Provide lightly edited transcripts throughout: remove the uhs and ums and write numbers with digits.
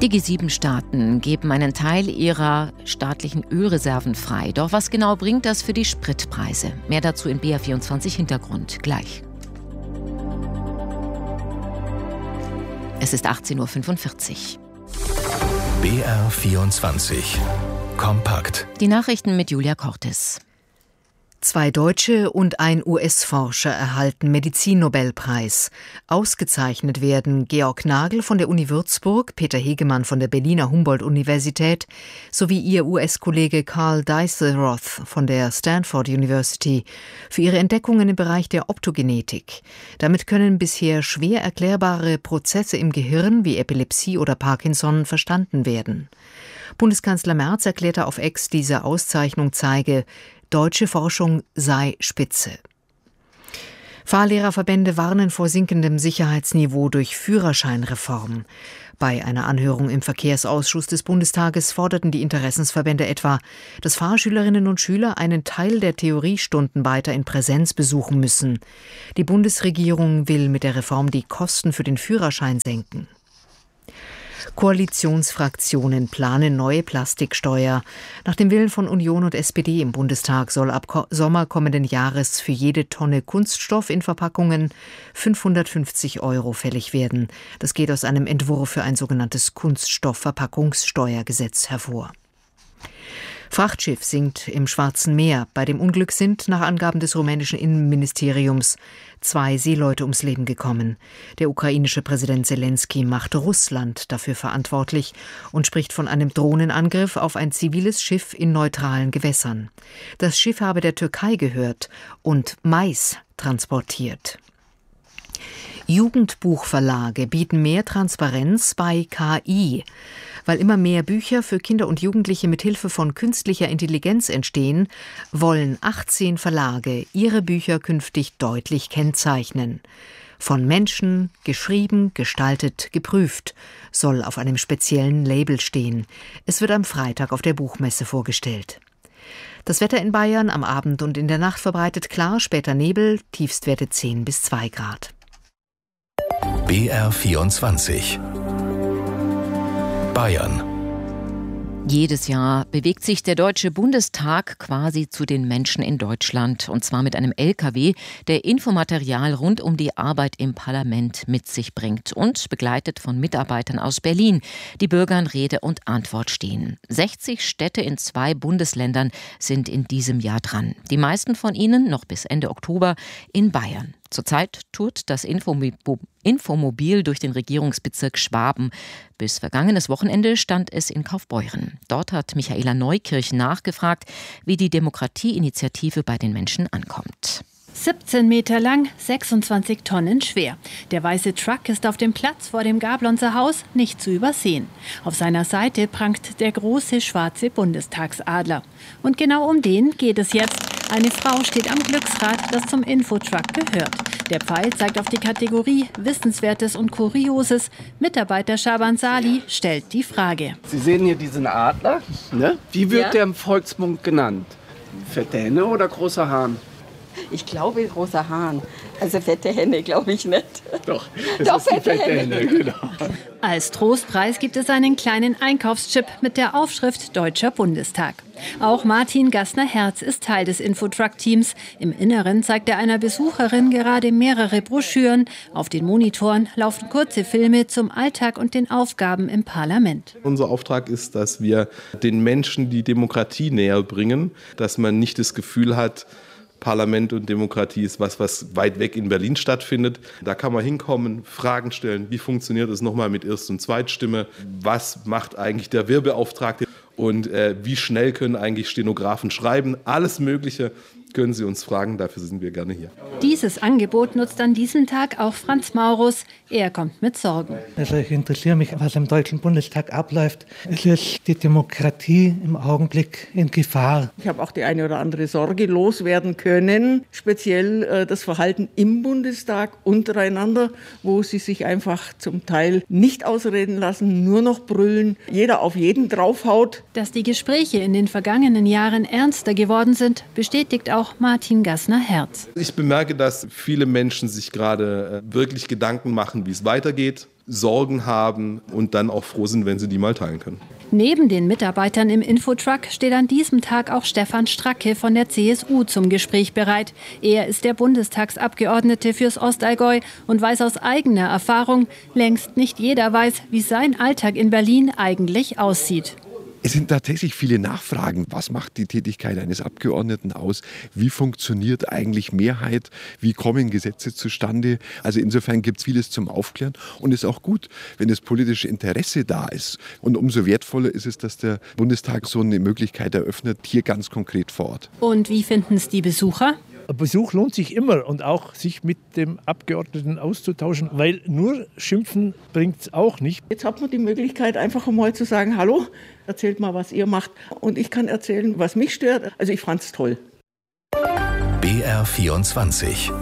Die G7-Staaten geben einen Teil ihrer staatlichen Ölreserven frei. Doch was genau bringt das für die Spritpreise? Mehr dazu in BR24 Hintergrund gleich. Es ist 18.45 Uhr. BR24 Kompakt. Die Nachrichten mit Julia Cortes. 2 Deutsche und ein US-Forscher erhalten Medizinnobelpreis. Ausgezeichnet werden Georg Nagel von der Uni Würzburg, Peter Hegemann von der Berliner Humboldt-Universität sowie ihr US-Kollege Carl Deisseroth von der Stanford University für ihre Entdeckungen im Bereich der Optogenetik. Damit können bisher schwer erklärbare Prozesse im Gehirn wie Epilepsie oder Parkinson verstanden werden. Bundeskanzler Merz erklärte auf X, diese Auszeichnung zeige, deutsche Forschung sei Spitze. Fahrlehrerverbände warnen vor sinkendem Sicherheitsniveau durch Führerscheinreform. Bei einer Anhörung im Verkehrsausschuss des Bundestages forderten die Interessensverbände etwa, dass Fahrschülerinnen und Schüler einen Teil der Theoriestunden weiter in Präsenz besuchen müssen. Die Bundesregierung will mit der Reform die Kosten für den Führerschein senken. Koalitionsfraktionen planen neue Plastiksteuer. Nach dem Willen von Union und SPD im Bundestag soll ab Sommer kommenden Jahres für jede Tonne Kunststoff in Verpackungen 550 € fällig werden. Das geht aus einem Entwurf für ein sogenanntes Kunststoffverpackungssteuergesetz hervor. Frachtschiff sinkt im Schwarzen Meer. Bei dem Unglück sind, nach Angaben des rumänischen Innenministeriums, 2 Seeleute ums Leben gekommen. Der ukrainische Präsident Selenskyj macht Russland dafür verantwortlich und spricht von einem Drohnenangriff auf ein ziviles Schiff in neutralen Gewässern. Das Schiff habe der Türkei gehört und Mais transportiert. Jugendbuchverlage bieten mehr Transparenz bei KI. Weil immer mehr Bücher für Kinder und Jugendliche mit Hilfe von künstlicher Intelligenz entstehen, wollen 18 Verlage ihre Bücher künftig deutlich kennzeichnen. Von Menschen, geschrieben, gestaltet, geprüft, soll auf einem speziellen Label stehen. Es wird am Freitag auf der Buchmesse vorgestellt. Das Wetter in Bayern am Abend und in der Nacht verbreitet klar, später Nebel, Tiefstwerte 10 bis 2 Grad. BR24 Bayern. Jedes Jahr bewegt sich der Deutsche Bundestag quasi zu den Menschen in Deutschland. Und zwar mit einem LKW, der Infomaterial rund um die Arbeit im Parlament mit sich bringt. Und begleitet von Mitarbeitern aus Berlin, die Bürgern Rede und Antwort stehen. 60 Städte in 2 Bundesländern sind in diesem Jahr dran. Die meisten von ihnen noch bis Ende Oktober in Bayern. Zurzeit tourt das Infomobil durch den Regierungsbezirk Schwaben. Bis vergangenes Wochenende stand es in Kaufbeuren. Dort hat Michaela Neukirch nachgefragt, wie die Demokratieinitiative bei den Menschen ankommt. 17 Meter lang, 26 Tonnen schwer. Der weiße Truck ist auf dem Platz vor dem Gablonzer Haus nicht zu übersehen. Auf seiner Seite prangt der große schwarze Bundestagsadler. Und genau um den geht es jetzt. Eine Frau steht am Glücksrad, das zum Infotruck gehört. Der Pfeil zeigt auf die Kategorie Wissenswertes und Kurioses. Mitarbeiter Schaban Sali stellt die Frage. Sie sehen hier diesen Adler. Ne? Wie wird der im Volksmund genannt? Fette Henne oder großer Hahn? Ich glaube, großer Hahn. Also fette Henne, glaube ich nicht. Doch, ist die fette Henne, genau. Als Trostpreis gibt es einen kleinen Einkaufschip mit der Aufschrift Deutscher Bundestag. Auch Martin Gassner-Herz ist Teil des Infotruck-Teams. Im Inneren zeigt er einer Besucherin gerade mehrere Broschüren. Auf den Monitoren laufen kurze Filme zum Alltag und den Aufgaben im Parlament. Unser Auftrag ist, dass wir den Menschen die Demokratie näher bringen, dass man nicht das Gefühl hat, Parlament und Demokratie ist was weit weg in Berlin stattfindet. Da kann man hinkommen, Fragen stellen. Wie funktioniert es nochmal mit Erst- und Zweitstimme? Was macht eigentlich der Wehrbeauftragte? Und wie schnell können eigentlich Stenografen schreiben? Alles Mögliche können Sie uns fragen, dafür sind wir gerne hier. Dieses Angebot nutzt an diesem Tag auch Franz Maurus. Er kommt mit Sorgen. Also ich interessiere mich, was im Deutschen Bundestag abläuft. Es ist die Demokratie im Augenblick in Gefahr. Ich habe auch die eine oder andere Sorge loswerden können, speziell das Verhalten im Bundestag untereinander, wo sie sich einfach zum Teil nicht ausreden lassen, nur noch brüllen, jeder auf jeden draufhaut. Dass die Gespräche in den vergangenen Jahren ernster geworden sind, bestätigt auch Martin Gassner-Herz. Ich bemerke, dass viele Menschen sich gerade wirklich Gedanken machen, wie es weitergeht. Sorgen haben und dann auch froh sind, wenn sie die mal teilen können. Neben den Mitarbeitern im Infotruck steht an diesem Tag auch Stefan Stracke von der CSU zum Gespräch bereit. Er ist der Bundestagsabgeordnete fürs Ostallgäu und weiß aus eigener Erfahrung, längst nicht jeder weiß, wie sein Alltag in Berlin eigentlich aussieht. Es sind tatsächlich viele Nachfragen. Was macht die Tätigkeit eines Abgeordneten aus? Wie funktioniert eigentlich Mehrheit? Wie kommen Gesetze zustande? Also insofern gibt es vieles zum Aufklären. Und es ist auch gut, wenn das politische Interesse da ist. Und umso wertvoller ist es, dass der Bundestag so eine Möglichkeit eröffnet, hier ganz konkret vor Ort. Und wie finden es die Besucher? Ein Besuch lohnt sich immer und auch sich mit dem Abgeordneten auszutauschen, weil nur schimpfen bringt es auch nicht. Jetzt hat man die Möglichkeit, einfach einmal zu sagen, hallo, erzählt mal, was ihr macht. Und ich kann erzählen, was mich stört. Also ich fand es toll. BR24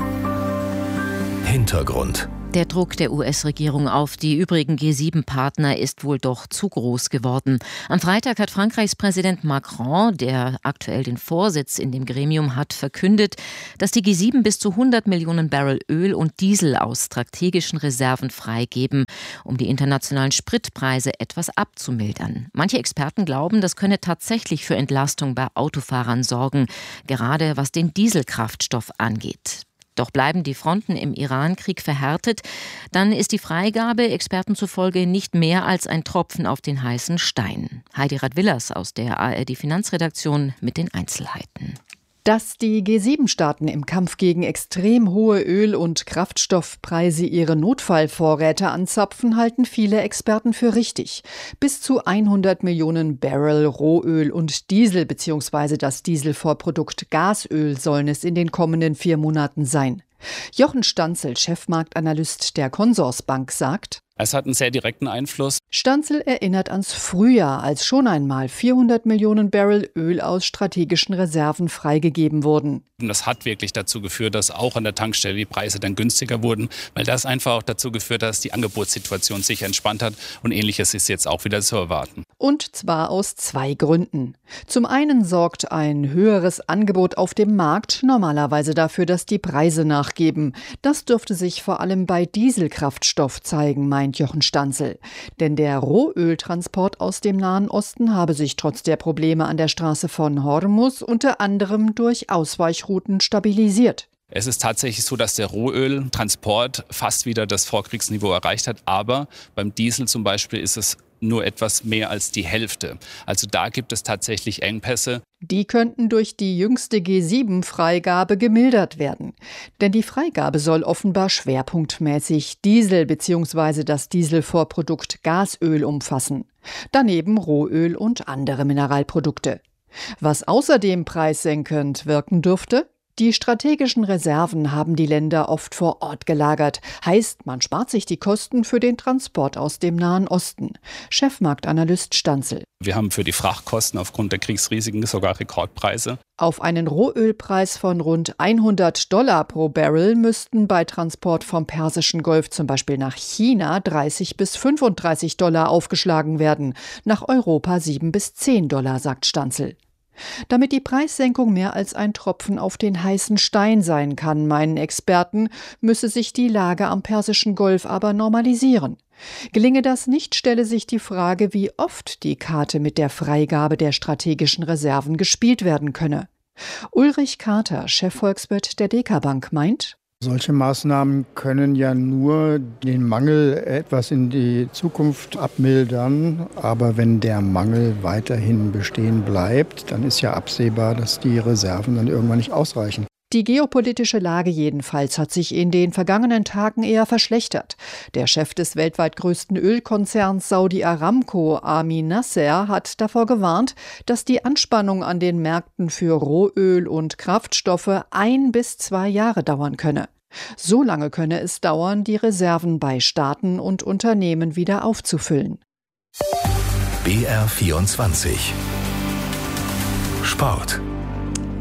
Hintergrund. Der Druck der US-Regierung auf die übrigen G7-Partner ist wohl doch zu groß geworden. Am Freitag hat Frankreichs Präsident Macron, der aktuell den Vorsitz in dem Gremium hat, verkündet, dass die G7 bis zu 100 Millionen Barrel Öl und Diesel aus strategischen Reserven freigeben, um die internationalen Spritpreise etwas abzumildern. Manche Experten glauben, das könne tatsächlich für Entlastung bei Autofahrern sorgen, gerade was den Dieselkraftstoff angeht. Doch bleiben die Fronten im Iran-Krieg verhärtet, dann ist die Freigabe Experten zufolge nicht mehr als ein Tropfen auf den heißen Stein. Heidi Radwillers aus der ARD-Finanzredaktion mit den Einzelheiten. Dass die G7-Staaten im Kampf gegen extrem hohe Öl- und Kraftstoffpreise ihre Notfallvorräte anzapfen, halten viele Experten für richtig. Bis zu 100 Millionen Barrel Rohöl und Diesel bzw. das Dieselvorprodukt Gasöl sollen es in den kommenden 4 Monaten sein. Jochen Stanzel, Chefmarktanalyst der Consorsbank, sagt: Es hat einen sehr direkten Einfluss. Stanzel erinnert ans Frühjahr, als schon einmal 400 Millionen Barrel Öl aus strategischen Reserven freigegeben wurden. Und das hat wirklich dazu geführt, dass auch an der Tankstelle die Preise dann günstiger wurden, weil das einfach auch dazu geführt hat, dass die Angebotssituation sich entspannt hat. Und Ähnliches ist jetzt auch wieder zu erwarten. Und zwar aus 2 Gründen. Zum einen sorgt ein höheres Angebot auf dem Markt normalerweise dafür, dass die Preise nachgeben. Das dürfte sich vor allem bei Dieselkraftstoff zeigen, meint Jochen Stanzel. Denn der Rohöltransport aus dem Nahen Osten habe sich trotz der Probleme an der Straße von Hormuz unter anderem durch Ausweichrouten stabilisiert. Es ist tatsächlich so, dass der Rohöltransport fast wieder das Vorkriegsniveau erreicht hat. Aber beim Diesel zum Beispiel ist es nur etwas mehr als die Hälfte. Also da gibt es tatsächlich Engpässe. Die könnten durch die jüngste G7-Freigabe gemildert werden. Denn die Freigabe soll offenbar schwerpunktmäßig Diesel bzw. das Dieselvorprodukt Gasöl umfassen. Daneben Rohöl und andere Mineralprodukte. Was außerdem preissenkend wirken dürfte? Die strategischen Reserven haben die Länder oft vor Ort gelagert. Heißt, man spart sich die Kosten für den Transport aus dem Nahen Osten. Chefmarktanalyst Stanzel. Wir haben für die Frachtkosten aufgrund der Kriegsrisiken sogar Rekordpreise. Auf einen Rohölpreis von rund $100 pro Barrel müssten bei Transport vom Persischen Golf zum Beispiel nach China $30 bis $35 aufgeschlagen werden. Nach Europa $7 bis $10, sagt Stanzel. Damit die Preissenkung mehr als ein Tropfen auf den heißen Stein sein kann, meinen Experten, müsse sich die Lage am Persischen Golf aber normalisieren. Gelinge das nicht, stelle sich die Frage, wie oft die Karte mit der Freigabe der strategischen Reserven gespielt werden könne. Ulrich Carter, Chefvolkswirt der DK Bank, meint: Solche Maßnahmen können ja nur den Mangel etwas in die Zukunft abmildern. Aber wenn der Mangel weiterhin bestehen bleibt, dann ist ja absehbar, dass die Reserven dann irgendwann nicht ausreichen. Die geopolitische Lage jedenfalls hat sich in den vergangenen Tagen eher verschlechtert. Der Chef des weltweit größten Ölkonzerns Saudi Aramco, Amin Nasser, hat davor gewarnt, dass die Anspannung an den Märkten für Rohöl und Kraftstoffe 1 bis 2 Jahre dauern könne. So lange könne es dauern, die Reserven bei Staaten und Unternehmen wieder aufzufüllen. BR24 Sport.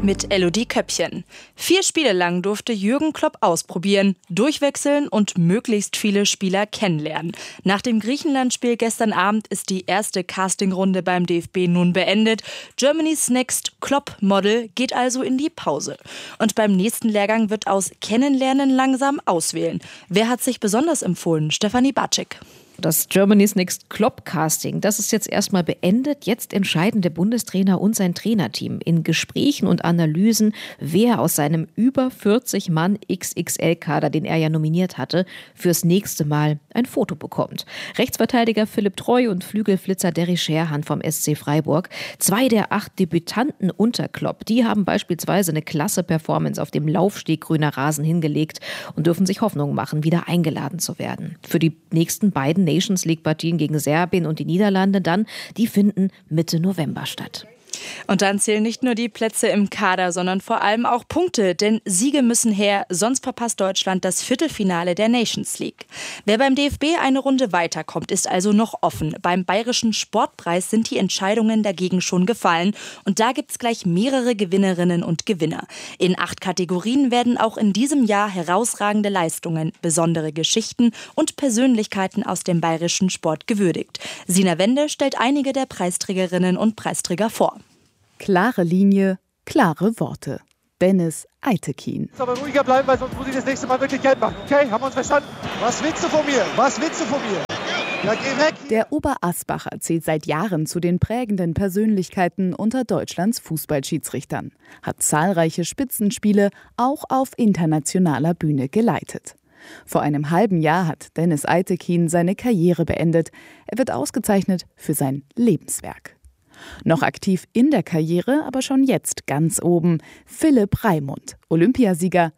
mit Elodie Köppchen. 4 Spiele lang durfte Jürgen Klopp ausprobieren, durchwechseln und möglichst viele Spieler kennenlernen. Nach dem Griechenland-Spiel gestern Abend ist die erste Castingrunde beim DFB nun beendet. Germany's Next Klopp Model geht also in die Pause. Und beim nächsten Lehrgang wird aus Kennenlernen langsam auswählen. Wer hat sich besonders empfohlen? Stefanie Barczyk. Das Germany's Next Klopp Casting, das ist jetzt erstmal beendet. Jetzt entscheiden der Bundestrainer und sein Trainerteam in Gesprächen und Analysen, wer aus seinem über 40 Mann XXL-Kader, den er ja nominiert hatte, fürs nächste Mal ein Foto bekommt. Rechtsverteidiger Philipp Treu und Flügelflitzer Derry Scherhan vom SC Freiburg. 2 der 8 Debütanten unter Klopp, die haben beispielsweise eine klasse Performance auf dem Laufsteg grüner Rasen hingelegt und dürfen sich Hoffnung machen, wieder eingeladen zu werden. Für die nächsten beiden Nations League-Partien gegen Serbien und die Niederlande dann, die finden Mitte November statt. Und dann zählen nicht nur die Plätze im Kader, sondern vor allem auch Punkte. Denn Siege müssen her, sonst verpasst Deutschland das Viertelfinale der Nations League. Wer beim DFB eine Runde weiterkommt, ist also noch offen. Beim Bayerischen Sportpreis sind die Entscheidungen dagegen schon gefallen. Und da gibt es gleich mehrere Gewinnerinnen und Gewinner. In 8 Kategorien werden auch in diesem Jahr herausragende Leistungen, besondere Geschichten und Persönlichkeiten aus dem bayerischen Sport gewürdigt. Sina Wende stellt einige der Preisträgerinnen und Preisträger vor. Klare Linie, klare Worte. Dennis Eitekin. Aber ruhiger bleiben, weil sonst muss ich das nächste Mal wirklich Geld machen. Okay, haben wir uns verstanden? Was willst du von mir? Was willst du von mir? Ja, geh weg! Der Oberasbacher zählt seit Jahren zu den prägenden Persönlichkeiten unter Deutschlands Fußballschiedsrichtern, hat zahlreiche Spitzenspiele auch auf internationaler Bühne geleitet. Vor einem halben Jahr hat Dennis Eitekin seine Karriere beendet. Er wird ausgezeichnet für sein Lebenswerk. Noch aktiv in der Karriere, aber schon jetzt ganz oben, Philipp Raimund, Olympiasieger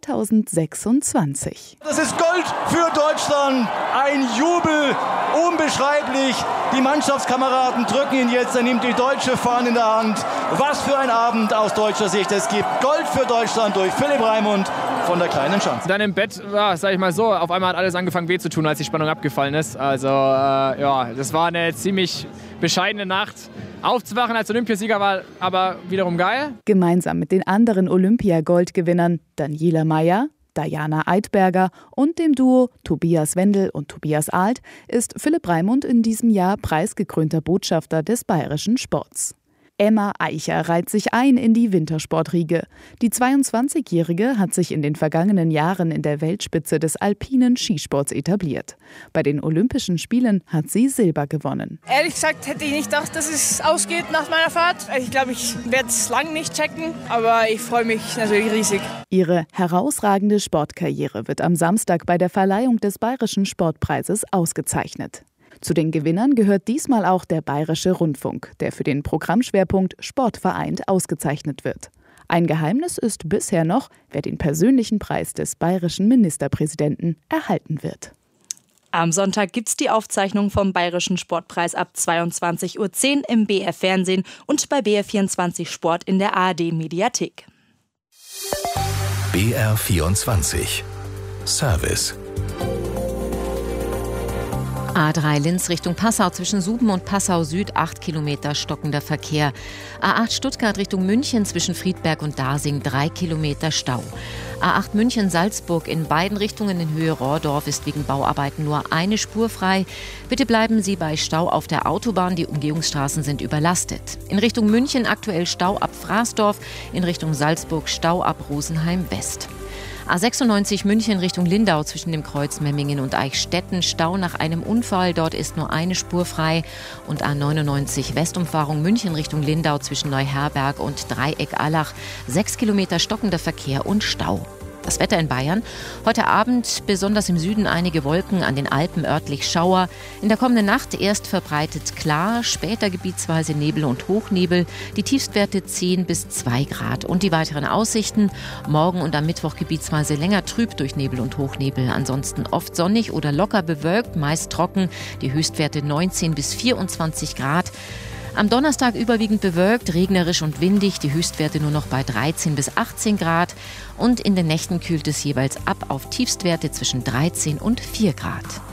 2026. Das ist Gold für Deutschland, ein Jubel, unbeschreiblich. Die Mannschaftskameraden drücken ihn jetzt, er nimmt die deutsche Fahne in der Hand. Was für ein Abend aus deutscher Sicht. Es gibt Gold für Deutschland durch Philipp Raimund von der kleinen Schanze. Dann im Bett, ja, sag ich mal so, auf einmal hat alles angefangen weh zu tun, als die Spannung abgefallen ist. Also das war eine ziemlich bescheidene Nacht. Aufzuwachen als Olympiasieger war aber wiederum geil. Gemeinsam mit den anderen Olympiagoldgewinnern Daniela Mayer, Diana Eidberger und dem Duo Tobias Wendel und Tobias Alt ist Philipp Raimund in diesem Jahr preisgekrönter Botschafter des bayerischen Sports. Emma Eicher reiht sich ein in die Wintersportriege. Die 22-Jährige hat sich in den vergangenen Jahren in der Weltspitze des alpinen Skisports etabliert. Bei den Olympischen Spielen hat sie Silber gewonnen. Ehrlich gesagt hätte ich nicht gedacht, dass es ausgeht nach meiner Fahrt. Ich glaube, ich werde es lang nicht checken, aber ich freue mich natürlich riesig. Ihre herausragende Sportkarriere wird am Samstag bei der Verleihung des Bayerischen Sportpreises ausgezeichnet. Zu den Gewinnern gehört diesmal auch der Bayerische Rundfunk, der für den Programmschwerpunkt Sport vereint ausgezeichnet wird. Ein Geheimnis ist bisher noch, wer den persönlichen Preis des bayerischen Ministerpräsidenten erhalten wird. Am Sonntag gibt's die Aufzeichnung vom Bayerischen Sportpreis ab 22:10 Uhr im BR Fernsehen und bei BR24 Sport in der ARD-Mediathek. BR24 Service. A3 Linz Richtung Passau zwischen Suben und Passau Süd 8 Kilometer stockender Verkehr. A8 Stuttgart Richtung München zwischen Friedberg und Dasing 3 Kilometer Stau. A8 München Salzburg in beiden Richtungen in Höhe Rohrdorf ist wegen Bauarbeiten nur eine Spur frei. Bitte bleiben Sie bei Stau auf der Autobahn, die Umgehungsstraßen sind überlastet. In Richtung München aktuell Stau ab Fraßdorf, in Richtung Salzburg Stau ab Rosenheim West. A96 München Richtung Lindau zwischen dem Kreuz Memmingen und Eichstätten Stau nach einem Unfall. Dort ist nur eine Spur frei. Und A99 Westumfahrung München Richtung Lindau zwischen Neuherberg und Dreieck-Allach 6 Kilometer stockender Verkehr und Stau. Das Wetter in Bayern. Heute Abend besonders im Süden einige Wolken, an den Alpen örtlich Schauer. In der kommenden Nacht erst verbreitet klar, später gebietsweise Nebel und Hochnebel. Die Tiefstwerte 10 bis 2 Grad. Und die weiteren Aussichten. Morgen und am Mittwoch gebietsweise länger trüb durch Nebel und Hochnebel. Ansonsten oft sonnig oder locker bewölkt, meist trocken. Die Höchstwerte 19 bis 24 Grad. Am Donnerstag überwiegend bewölkt, regnerisch und windig, die Höchstwerte nur noch bei 13 bis 18 Grad. Und in den Nächten kühlt es jeweils ab auf Tiefstwerte zwischen 13 und 4 Grad.